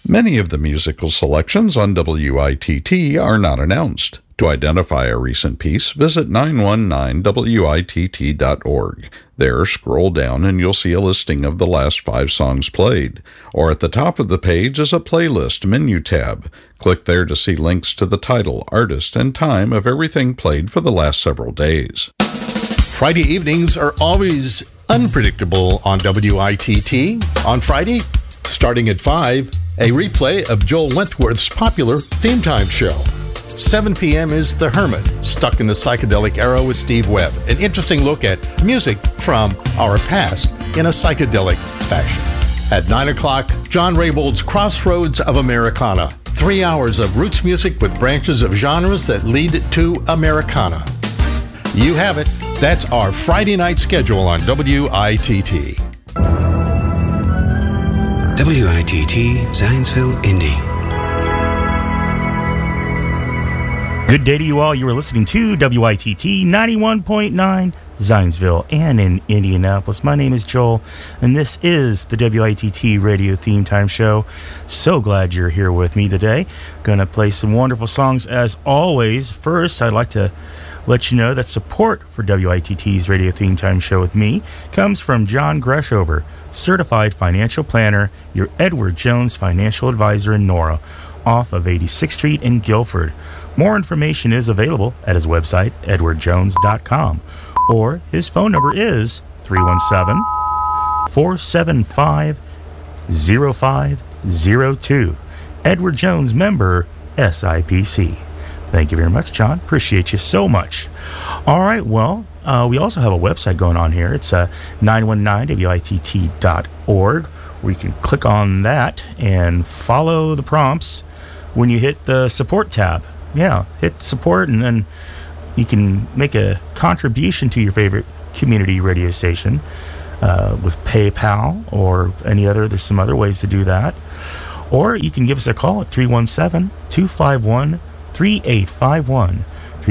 Many of the musical selections on WITT are not announced. To identify a recent piece, visit 919witt.org. There, scroll down and you'll see a listing of the last 5 songs played. Or at the top of the page is a playlist menu tab. Click there to see links to the title, artist, and time of everything played for the last several days. Friday evenings are always unpredictable on WITT. On Friday, starting at 5, a replay of Joel Wentworth's popular Theme Time show. 7 p.m. is The Hermit, stuck in the psychedelic era with Steve Webb. An interesting look at music from our past in a psychedelic fashion. At 9 o'clock, John Raybold's Crossroads of Americana. 3 hours of roots music with branches of genres that lead to Americana. You have it. That's our Friday night schedule on WITT. WITT Zionsville, Indy. Good day to you all. You are listening to WITT 91.9 Zionsville and in Indianapolis. My name is Joel, and this is the WITT Radio Theme Time Show. So glad you're here with me today. Gonna play some wonderful songs as always. First, I'd like to let you know that support for WITT's Radio Theme Time Show with me comes from John Greshover, Certified Financial Planner, your Edward Jones Financial Advisor in Nora, off of 86th Street in Guilford. More information is available at his website, edwardjones.com, or his phone number is 317-475-0502. Edward Jones, member SIPC. Thank you very much, John. Appreciate you so much. All right, well, we also have a website going on here. It's 919witt.org, where you can click on that and follow the prompts when you hit the support tab. Yeah, hit support, and then you can make a contribution to your favorite community radio station with PayPal or there's some other ways to do that. Or you can give us a call at 317-251-3851,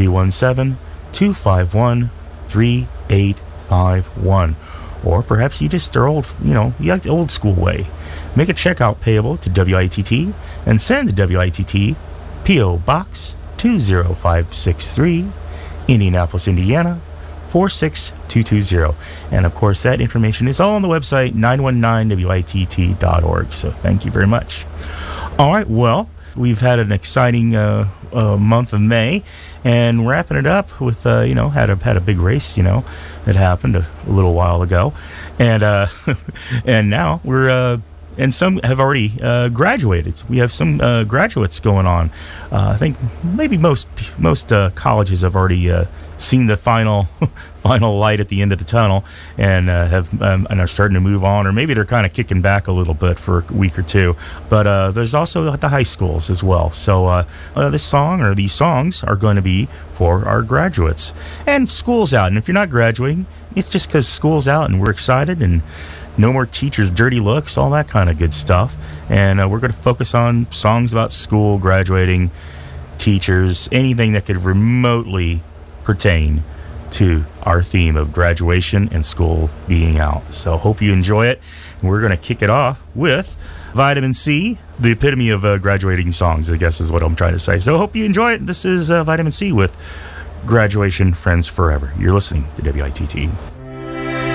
317-251-3851. Or perhaps you just are old, you like the old school way. Make a checkout payable to WITT and send to WITT P.O. Box 20563, Indianapolis, Indiana 46220. And of course, that information is all on the website 919witt.org. So thank you very much. All right, well, we've had an exciting month of May, and wrapping it up with had a big race that happened a little while ago, and and now we're and some have already graduated. We have some graduates going on. I think maybe most colleges have already seen the final light at the end of the tunnel, and and are starting to move on, or maybe they're kind of kicking back a little bit for a week or two. But there's also the high schools as well. So this song or these songs are going to be for our graduates and school's out. And if you're not graduating, it's just because school's out and we're excited, and no more teachers' dirty looks, all that kind of good stuff. And we're going to focus on songs about school, graduating, teachers, anything that could remotely pertain to our theme of graduation and school being out. So hope you enjoy it. And we're going to kick it off with Vitamin C, the epitome of graduating songs, I guess is what I'm trying to say. So hope you enjoy it. This is Vitamin C with Graduation Friends Forever. You're listening to WITT.